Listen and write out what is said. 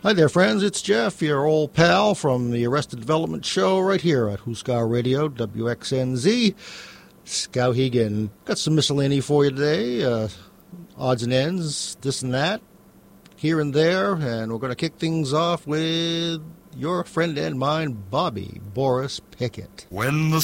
Hi there, friends. It's Jeff, your old pal from the Arrested Development Show right here at Huskar Radio, WXNZ. Skowhegan. Got some miscellany for you today. Odds and ends, this and that, here and there. And we're going to kick things off with your friend and mine, Bobby Boris Pickett. When the